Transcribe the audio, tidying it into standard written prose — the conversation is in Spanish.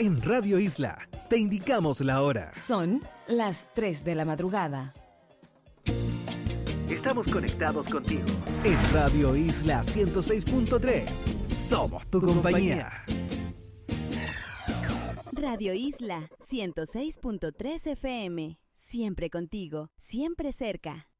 En Radio Isla te indicamos la hora. Son las 3 de la madrugada. Estamos conectados contigo. En Radio Isla 106.3. Somos tu compañía. Radio Isla 106.3 FM. Siempre contigo, siempre cerca.